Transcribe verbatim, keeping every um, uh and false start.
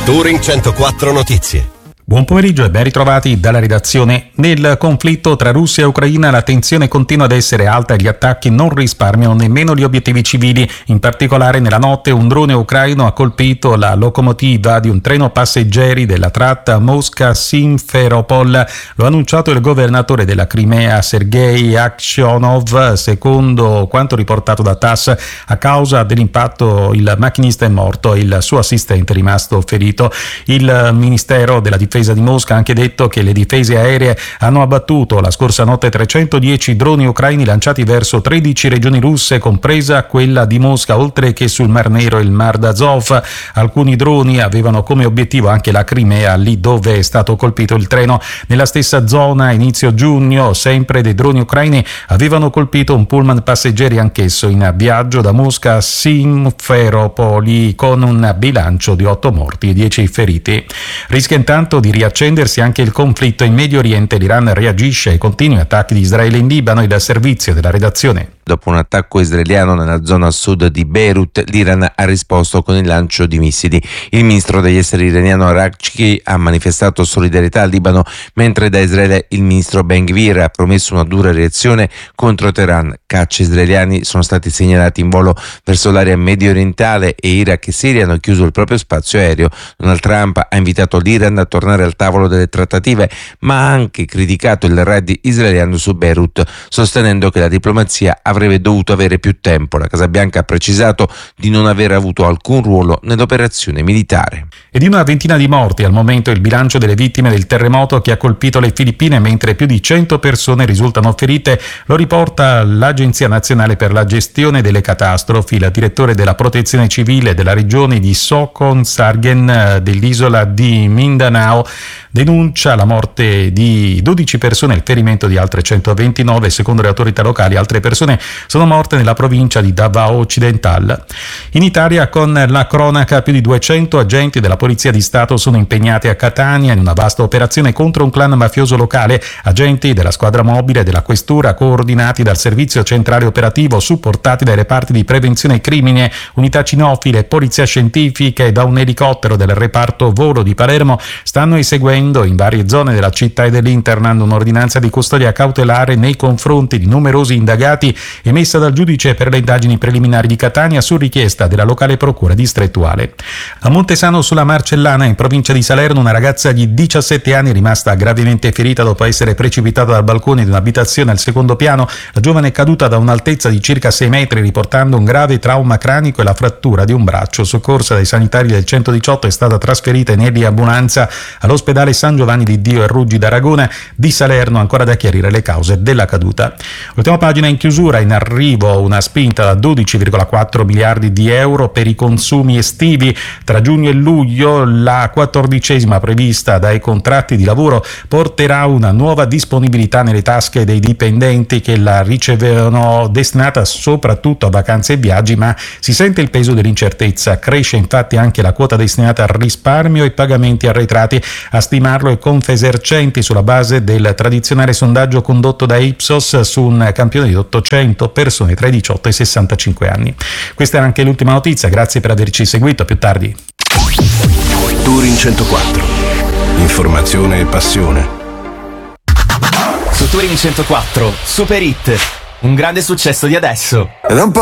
Turin centoquattro Notizie. Buon pomeriggio e ben ritrovati dalla redazione. Nel conflitto tra Russia e Ucraina la tensione continua ad essere alta e gli attacchi non risparmiano nemmeno gli obiettivi civili. In particolare nella notte un drone ucraino ha colpito la locomotiva di un treno passeggeri della tratta Mosca-Simferopol. Lo ha annunciato il governatore della Crimea Sergei Aksyonov. Secondo quanto riportato da TASS, a causa dell'impatto il macchinista è morto e il suo assistente è rimasto ferito. Il Ministero della Difesa di Mosca ha anche detto che le difese aeree hanno abbattuto la scorsa notte trecentodieci droni ucraini lanciati verso tredici regioni russe, compresa quella di Mosca, oltre che sul Mar Nero e il Mar d'Azov. Alcuni droni avevano come obiettivo anche la Crimea, lì dove è stato colpito il treno. Nella stessa zona, a inizio giugno, sempre dei droni ucraini avevano colpito un pullman passeggeri anch'esso in viaggio da Mosca a Simferopoli, con un bilancio di otto morti e dieci feriti. Rischia intanto di riaccendersi anche il conflitto in Medio Oriente. L'Iran reagisce ai continui attacchi di Israele in Libano. Il servizio della redazione. Dopo un attacco israeliano nella zona sud di Beirut, l'Iran ha risposto con il lancio di missili. Il ministro degli esteri iraniano Araghchi ha manifestato solidarietà al Libano, mentre da Israele il ministro Ben Gvir ha promesso una dura reazione contro Teheran. Cacci israeliani sono stati segnalati in volo verso l'area medio orientale e Iraq e Siria hanno chiuso il proprio spazio aereo. Donald Trump ha invitato l'Iran a tornare al tavolo delle trattative, ma ha anche criticato il raid israeliano su Beirut, sostenendo che la diplomazia avrebbe dovuto avere più tempo. La Casa Bianca ha precisato di non aver avuto alcun ruolo nell'operazione militare. E di una ventina di morti al momento il bilancio delle vittime del terremoto che ha colpito le Filippine, mentre più di cento persone risultano ferite, lo riporta l'Agenzia Nazionale per la Gestione delle Catastrofi. Il direttore della Protezione Civile della regione di Socon Sargen dell'isola di Mindanao denuncia la morte di dodici persone e il ferimento di altre centoventinove. Secondo le autorità locali altre persone sono morte nella provincia di Davao Occidental. In Italia, con la cronaca, più di duecento agenti della Polizia di Stato sono impegnati a Catania in una vasta operazione contro un clan mafioso locale. Agenti della squadra mobile e della questura, coordinati dal servizio centrale operativo, supportati dai reparti di prevenzione crimine, unità cinofile, polizia scientifica e da un elicottero del reparto volo di Palermo, stanno eseguendo in varie zone della città e dell'Interland un'ordinanza di custodia cautelare nei confronti di numerosi indagati emessa dal giudice per le indagini preliminari di Catania su richiesta della locale procura distrettuale. A Montesano sulla Marcellana, in provincia di Salerno, una ragazza di diciassette anni è rimasta gravemente ferita dopo essere precipitata dal balcone di un'abitazione al secondo piano. La giovane è caduta da un'altezza di circa sei metri, riportando un grave trauma cranico e la frattura di un braccio. Soccorsa dai sanitari del centodiciotto, è stata trasferita in eliambulanza all'ospedale San Giovanni di Dio e Ruggi d'Aragona di Salerno, ancora da chiarire le cause della caduta. Ultima pagina in chiusura. In arrivo una spinta da dodici virgola quattro miliardi di euro per i consumi estivi. Tra giugno e luglio la quattordicesima prevista dai contratti di lavoro porterà una nuova disponibilità nelle tasche dei dipendenti che la ricevono, destinata soprattutto a vacanze e viaggi, ma si sente il peso dell'incertezza. Cresce infatti anche la quota destinata al risparmio e pagamenti arretrati. A stimarlo è Confesercenti sulla base del tradizionale sondaggio condotto da Ipsos su un campione di ottocento persone tra i diciotto e i sessantacinque anni. Questa era anche l'ultima notizia, grazie per averci seguito, a più tardi. Turin centoquattro. Informazione e passione. Su Turin centoquattro, Super Hit, un grande successo di adesso. Ed è un po'